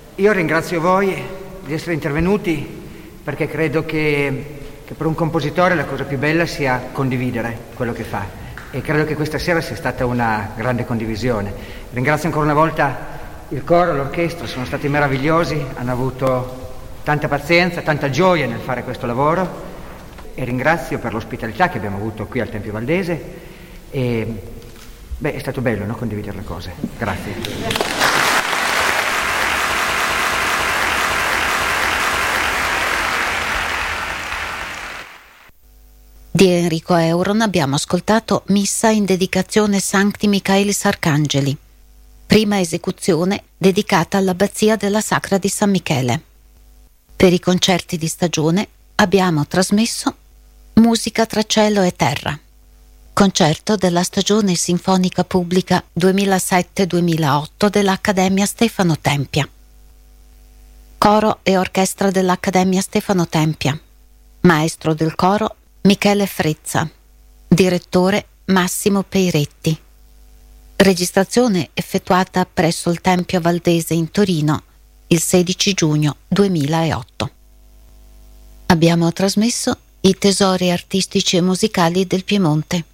Io ringrazio voi di essere intervenuti perché credo che per un compositore la cosa più bella sia condividere quello che fa, e credo che questa sera sia stata una grande condivisione. Ringrazio ancora una volta il coro, l'orchestra, sono stati meravigliosi, hanno avuto tanta pazienza, tanta gioia nel fare questo lavoro, e ringrazio per l'ospitalità che abbiamo avuto qui al Tempio Valdese. E è stato bello, no, condividere le cose. Grazie. Di Enrico Euron abbiamo ascoltato Missa in dedicazione Sancti Michaelis Arcangeli, prima esecuzione dedicata all'abbazia della Sacra di San Michele. Per i concerti di stagione abbiamo trasmesso Musica tra cielo e terra, concerto della stagione sinfonica pubblica 2007-2008 dell'Accademia Stefano Tempia. Coro e orchestra dell'Accademia Stefano Tempia. Maestro del coro Michele Frezza. Direttore Massimo Peiretti. Registrazione effettuata presso il Tempio Valdese in Torino il 16 giugno 2008. Abbiamo trasmesso i tesori artistici e musicali del Piemonte.